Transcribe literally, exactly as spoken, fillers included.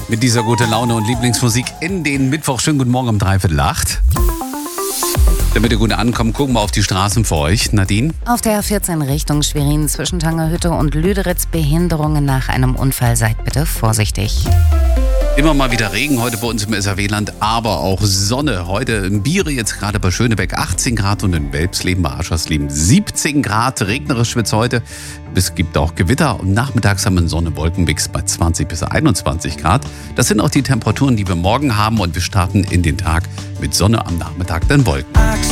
Mit dieser gute Laune und Lieblingsmusik in den Mittwoch. Schönen guten Morgen um dreiviertel acht. Damit ihr gut ankommt, gucken wir auf die Straßen für euch. Nadine? Auf der A vierzehn Richtung Schwerin zwischen Tangerhütte und Lüderitz Behinderungen nach einem Unfall. Seid bitte vorsichtig. Immer mal wieder Regen heute bei uns im S R W-Land, aber auch Sonne. Heute in Biere, jetzt gerade bei Schönebeck achtzehn Grad und in Welpsleben bei Aschersleben siebzehn Grad. Regnerisch wird es heute. Es gibt auch Gewitter und nachmittags haben wir einen Sonne-Wolken-Mix bei zwanzig bis einundzwanzig Grad. Das sind auch die Temperaturen, die wir morgen haben und wir starten in den Tag mit Sonne am Nachmittag, dann Wolken.